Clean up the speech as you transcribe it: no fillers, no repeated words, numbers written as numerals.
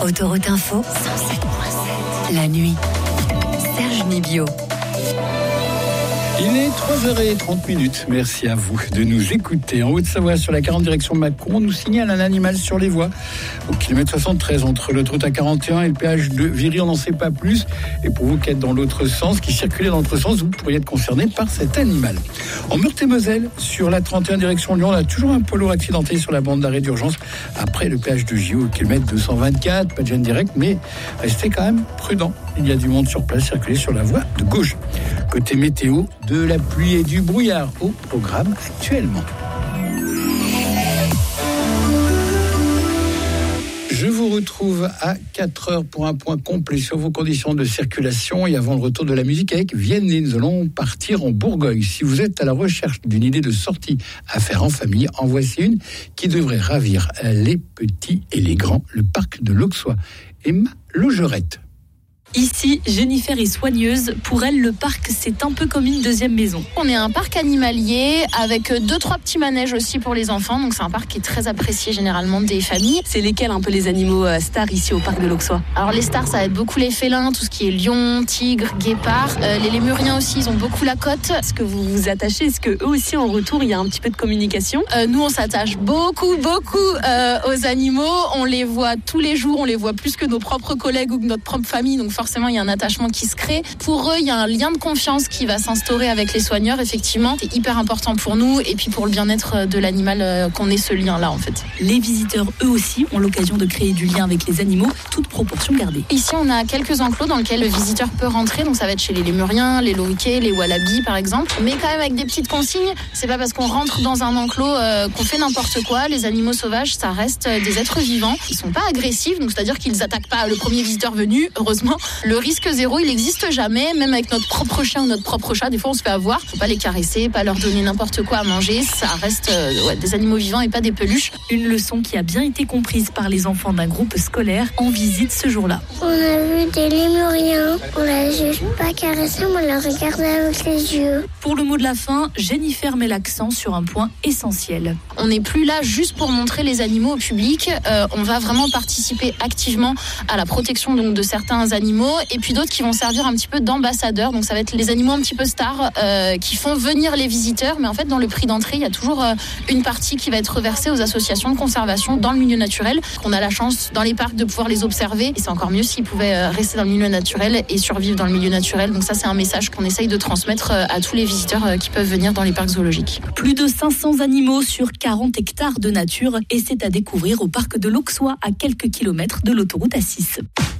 Autoroute Info, 107.7. La nuit. Serge Nibio. Il est 3h30. Merci à vous de nous écouter. En Haute-Savoie, sur la 40 direction Mâcon, on nous signale un animal sur les voies. Au kilomètre 73, entre l'autoroute A41 et le péage de Viry, on n'en sait pas plus. Et pour vous qui êtes dans l'autre sens, qui circulez dans l'autre sens, vous pourriez être concerné par cet animal. En Meurthe-et-Moselle, sur la 31 direction Lyon, on a toujours un polo accidenté sur la bande d'arrêt d'urgence après le péage de Gio, au kilomètre 224. Pas de gêne direct, mais restez quand même prudent. Il y a du monde sur place, circulez sur la voie de gauche. Côté météo, de la pluie et du brouillard au programme actuellement. Je vous retrouve à 4h pour un point complet sur vos conditions de circulation et avant le retour de la musique avec Vianney, nous allons partir en Bourgogne. Si vous êtes à la recherche d'une idée de sortie à faire en famille, en voici une qui devrait ravir les petits et les grands, le parc de l'Auxois. Emma Logerette. Ici, Jennifer est soigneuse. Pour elle, le parc, c'est un peu comme une deuxième maison. On est un parc animalier avec 2-3 petits manèges aussi pour les enfants. Donc c'est un parc qui est très apprécié généralement des familles. C'est lesquels un peu les animaux stars ici au parc de l'Auxois? Alors les stars, ça va être beaucoup les félins, tout ce qui est lion, tigre, guépard. Les lémuriens aussi, ils ont beaucoup la cote. Est-ce que vous vous attachez? Est-ce qu'eux aussi, en retour, il y a un petit peu de communication? Nous, on s'attache beaucoup aux animaux. On les voit tous les jours. On les voit plus que nos propres collègues ou que notre propre famille. Donc forcément, il y a un attachement qui se crée. Pour eux, il y a un lien de confiance qui va s'instaurer avec les soigneurs, effectivement. C'est hyper important pour nous et puis pour le bien-être de l'animal qu'on ait ce lien-là, en fait. Les visiteurs, eux aussi, ont l'occasion de créer du lien avec les animaux, toute proportion gardée. Ici, on a quelques enclos dans lesquels le visiteur peut rentrer. Donc ça va être chez les lémuriens, les loriquets, les wallabies, par exemple. Mais quand même avec des petites consignes. C'est pas parce qu'on rentre dans un enclos qu'on fait n'importe quoi. Les animaux sauvages, ça reste des êtres vivants. Ils sont pas agressifs, donc c'est-à-dire qu'ils attaquent pas le premier visiteur venu, heureusement. Le risque zéro, il n'existe jamais, même avec notre propre chien ou notre propre chat. Des fois, on se fait avoir. Faut pas les caresser, pas leur donner n'importe quoi à manger. Ça reste des animaux vivants et pas des peluches. Une leçon qui a bien été comprise par les enfants d'un groupe scolaire en visite ce jour-là. On a vu des lémuriens. On l'a juste pas caressé, on l'a regardé avec les yeux. Pour le mot de la fin, Jennifer met l'accent sur un point essentiel. On n'est plus là juste pour montrer les animaux au public. On va vraiment participer activement à la protection donc, de certains animaux et puis d'autres qui vont servir un petit peu d'ambassadeurs. Donc ça va être les animaux un petit peu stars qui font venir les visiteurs. Mais en fait, dans le prix d'entrée, il y a toujours une partie qui va être reversée aux associations de conservation dans le milieu naturel. On a la chance dans les parcs de pouvoir les observer. Et c'est encore mieux s'ils pouvaient rester dans le milieu naturel et survivre dans le milieu naturel. Donc ça, c'est un message qu'on essaye de transmettre à tous les visiteurs qui peuvent venir dans les parcs zoologiques. Plus de 500 animaux sur 40 hectares de nature. Et c'est à découvrir au parc de l'Auxois à quelques kilomètres de l'autoroute A6.